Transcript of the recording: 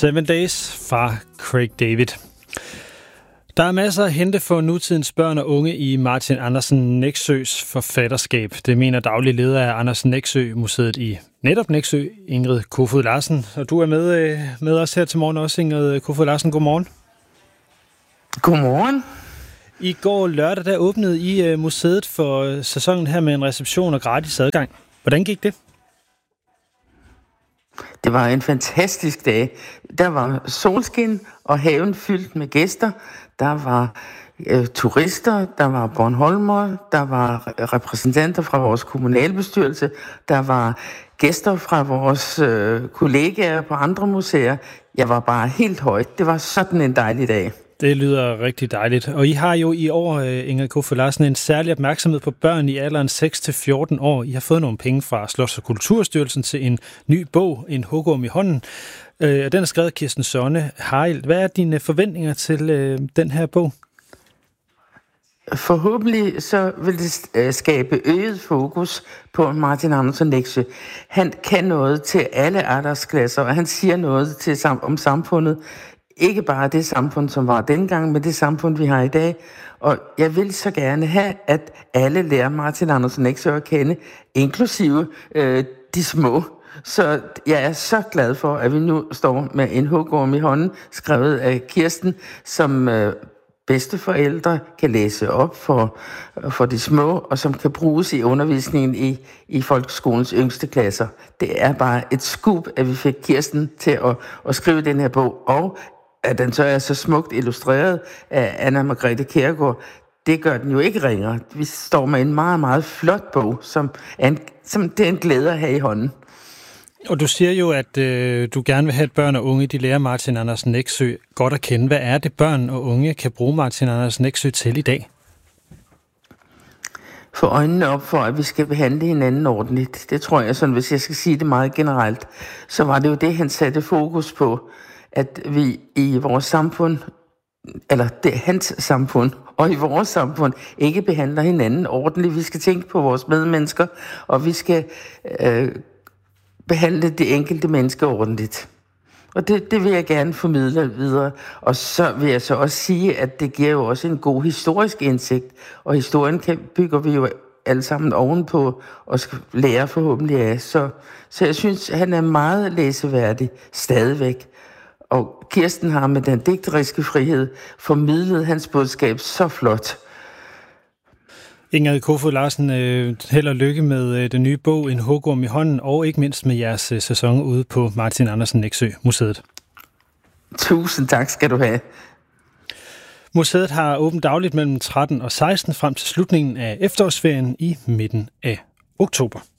7 Days fra Craig David. Der er masser at hente for nutidens børn og unge i Martin Andersen Nexøs forfatterskab. Det mener daglig leder af Andersen Nexø Museet i netop Nexø, Ingrid Kofoed Larsen. Og du er med os her til morgen også, Ingrid Kofoed Larsen. Godmorgen. Godmorgen. I går lørdag, der åbnede I museet for sæsonen her med en reception og gratis adgang. Hvordan gik det? Det var en fantastisk dag. Der var solskin og haven fyldt med gæster. Der var turister, der var bornholmere, der var repræsentanter fra vores kommunalbestyrelse, der var gæster fra vores kollegaer på andre museer. Jeg var bare helt højt. Det var sådan en dejlig dag. Det lyder rigtig dejligt. Og I har jo i år, Ingrid Kofoed Larsen, en særlig opmærksomhed på børn i alderen 6-14 år. I har fået nogle penge fra Slots- og Kulturstyrelsen til en ny bog, En hugorm i hånden. Den er skrevet af Kirsten Sonne Harild. Hvad er dine forventninger til den her bog? Forhåbentlig så vil det skabe øget fokus på Martin Andersen Nexø. Han kan noget til alle aldersklasser, og han siger noget om samfundet. Ikke bare det samfund, som var dengang, men det samfund, vi har i dag. Og jeg vil så gerne have, at alle lærer Martin Andersen Nexø at kende, inklusive de små. Så jeg er så glad for, at vi nu står med En hugorm i hånden, skrevet af Kirsten, som bedsteforældre kan læse op for de små, og som kan bruges i undervisningen i folkeskolens yngste klasser. Det er bare et scoop, at vi fik Kirsten til at skrive den her bog, og at den så er så smukt illustreret af Anna Margrethe Kjærgaard. Det gør den jo ikke ringere. Vi står med en meget, meget flot bog, som det er en glæde at have i hånden. Og du siger jo, at du gerne vil have, at børn og unge de lærer Martin Andersen Nexø godt at kende. Hvad er det, børn og unge kan bruge Martin Andersen Nexø til i dag? Få øjnene op for, at vi skal behandle hinanden ordentligt. Det tror jeg, sådan, hvis jeg skal sige det meget generelt, så var det jo det, han satte fokus på, at vi i vores samfund, eller det hans samfund, og i vores samfund, ikke behandler hinanden ordentligt. Vi skal tænke på vores medmennesker, og vi skal behandle det enkelte menneske ordentligt. Og det vil jeg gerne formidle videre. Og så vil jeg så også sige, at det giver jo også en god historisk indsigt. Og historien bygger vi jo alle sammen ovenpå og skal lære forhåbentlig af. Så jeg synes, han er meget læseværdig stadigvæk. Og Kirsten har med den digteriske frihed formidlet hans budskab så flot. Ingrid Kofoed Larsen, held og lykke med den nye bog, En hugorm i hånden, og ikke mindst med jeres sæson ude på Martin Andersen Nexø Museet. Tusind tak skal du have. Museet har åbent dagligt mellem 13 og 16 frem til slutningen af efterårsferien i midten af oktober.